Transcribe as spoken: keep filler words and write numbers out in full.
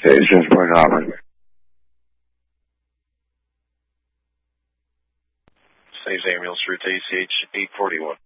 Stations, Point Auburn. Saves ambulance route A C H eight forty-one.